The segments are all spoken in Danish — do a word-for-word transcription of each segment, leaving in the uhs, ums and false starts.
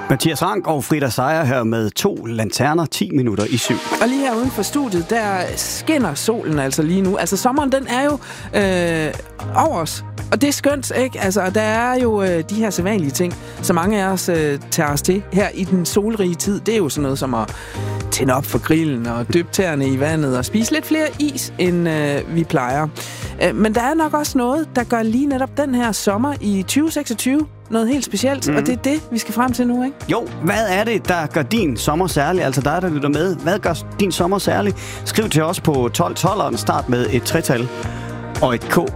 Mathias Rank og Frida Seier her med to lanterner, ti minutter i syv. Og lige her uden for studiet, der skinner solen altså lige nu. Altså sommeren, den er jo øh, over os. Og det er skønt, ikke? Altså, der er jo øh, de her sædvanlige ting, som mange af os øh, tager os til her i den solrige tid. Det er jo sådan noget som at tænde op for grillen og dyppe tæerne i vandet og spise lidt flere is, end øh, vi plejer. Øh, men der er nok også noget, der gør lige netop den her sommer i tyve seksogtyve noget helt specielt, mm. og det er det, vi skal frem til nu, ikke? Jo, hvad er det, der gør din sommer særlig? Altså dig, der lytter med. Hvad gør din sommer særlig? Skriv til os på tolv tolv, start med et tretal og et K.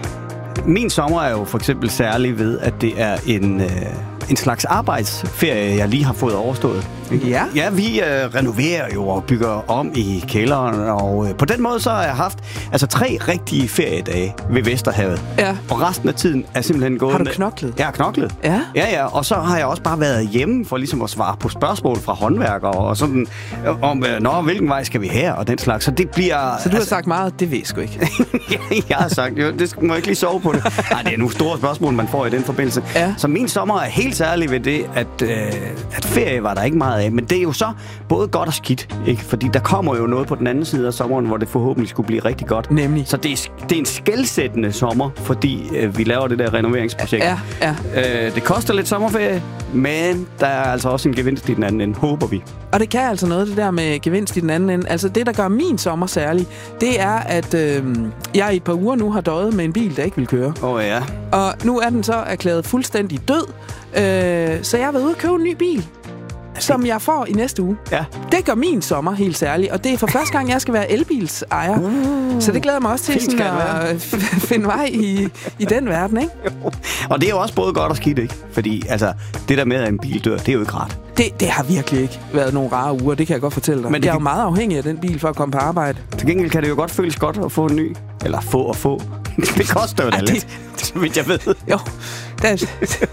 Min sommer er jo for eksempel særlig ved, at det er en, øh, en slags arbejdsferie, jeg lige har fået overstået. Ja. Ja, vi øh, renoverer jo og bygger om i kælderen, og øh, på den måde så har jeg haft altså tre rigtige feriedage ved Vesterhavet. Ja. Og resten af tiden er simpelthen gået Har du med... knoklet? Jeg har knoklet. Ja? Ja, ja, og så har jeg også bare været hjemme for ligesom at svare på spørgsmål fra håndværkere og sådan, om, øh, nå, hvilken vej skal vi her, og den slags. Så det bliver... Så du altså... har sagt meget, det ved jeg sgu ikke. Ja, jeg har sagt, jo, det må jeg ikke lige sove på det. Nej, det er nogle store spørgsmål, man får i den forbindelse. Ja. Så min sommer er helt særlig ved det, at, øh, at ferie var der ikke meget af. Men det er jo så både godt og skidt, ikke? Fordi der kommer jo noget på den anden side af sommeren, hvor det forhåbentlig skulle blive rigtig godt. Nemlig. Så det er, det er en skelsættende sommer, fordi øh, vi laver det der renoveringsprojekt. Ja, ja. Øh, det koster lidt sommerferie, men der er altså også en gevinst i den anden ende, håber vi. Og det kan altså noget, det der med gevinst i den anden ende. Altså det, der gør min sommer særlig, det er, at øh, jeg i et par uger nu har døjet med en bil, der ikke vil køre. Åh oh, ja. Og nu er den så erklæret fuldstændig død. Øh, så jeg har været ude og købe en ny bil, som jeg får i næste uge. Ja. Det gør min sommer helt særlig, og det er for første gang, jeg skal være elbilsejer. Uh, så det glæder mig også til sådan at finde vej i, i den verden, ikke? Jo. Og det er jo også både godt og skidt, ikke? Fordi altså, det der med, at en bil dør, det er jo ikke rart. Det, det har virkelig ikke været nogle rare uger, det kan jeg godt fortælle dig. Men jeg er jo meget afhængig af den bil for at komme på arbejde. Til gengæld kan det jo godt føles godt at få en ny. Eller få og få. Det koster jo da lidt, så vidt jeg ved. Jo. Det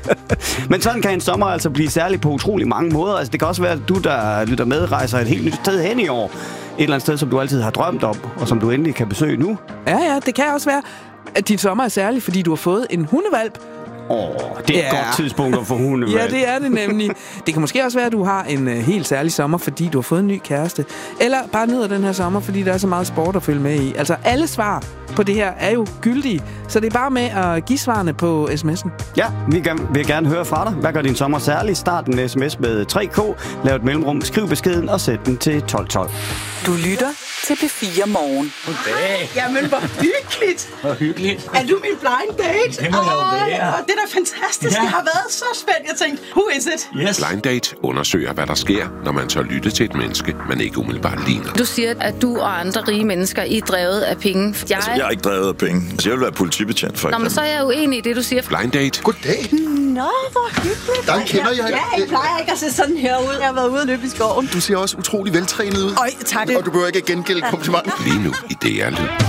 Men sådan kan en sommer altså blive særlig på utrolig mange måder. Altså, det kan også være, at du, der lytter med, rejser et helt nyt sted hen i år. Et eller andet sted, som du altid har drømt om, og som du endelig kan besøge nu. Ja, ja, det kan også være, at din sommer er særlig, fordi du har fået en hundevalp. Åh, oh, det er ja. et godt tidspunkt at få hundevalp. Ja, det er det nemlig. Det kan måske også være, at du har en uh, helt særlig sommer, fordi du har fået en ny kæreste. Eller bare nyder den her sommer, fordi der er så meget sport at følge med i. Altså, alle svar på det her er jo gyldige. Så det er bare med at give svarene på sms'en. Ja, vi vil gerne høre fra dig. Hvad gør din sommer særlig? Start en sms med tre K, lav et mellemrum, skriv beskeden og sæt den til tolv tolv. Du lytter til P fire Morgen. Goddag. Jamen, hvor hyggeligt. Hvor hyggeligt. Er du min blind date? Det må jeg jo være. Det er da fantastisk. Ja. Jeg har været så spændt. Jeg tænkte, who is it? Yes. Blind Date undersøger, hvad der sker, når man tør lytte til et menneske, man ikke umiddelbart ligner. Du siger, at du og andre rige mennesker I er drevet af penge. Jeg... Altså, jeg er ikke drevet af penge. Altså, jeg vil være politibetjent, for Nå, men så er jeg uenig i det, du siger. Blind Date. Goddag. Nå, hvor hyggeligt. Der kender jeg. Ja, jeg plejer ikke at se sådan her ud. Jeg har været ude og løbe i skoven. Du ser også utrolig veltrænet ud. Øj, tak. Og du behøver ikke at gengælde komplimenter. Lige nu i D R Lyd.